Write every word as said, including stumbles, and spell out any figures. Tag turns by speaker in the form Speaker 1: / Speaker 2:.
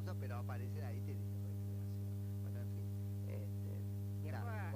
Speaker 1: cosas, pero aparecen ahí, te dice recreación. Bueno, en fin. Este,
Speaker 2: Y
Speaker 1: nada.
Speaker 2: después